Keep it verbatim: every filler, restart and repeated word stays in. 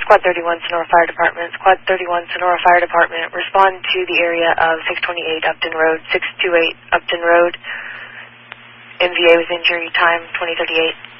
Squad thirty-one, Sonora Fire Department. Squad thirty-one, Sonora Fire Department. Respond to the area of six twenty-eight Upton Road, six two eight Upton Road. M V A was injury time twenty thirty-eight.